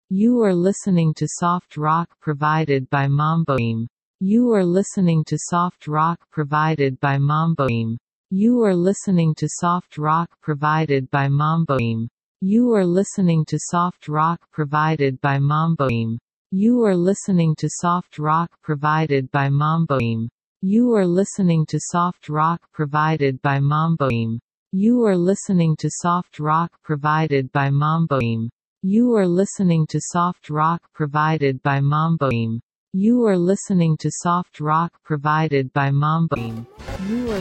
You are listening to soft rock provided by Mamboim. You are listening to soft rock provided by Mamboim. You are listening to soft rock provided by Mamboim. You are listening to soft rock provided by Mamboim. You are listening to soft rock provided by Mamboim. You are listening to soft rock provided by Mamboim. You are listening to soft rock provided by Mamboim. You are listening to soft rock provided by Mamboim. You are listening to soft rock provided by Mamboim. You are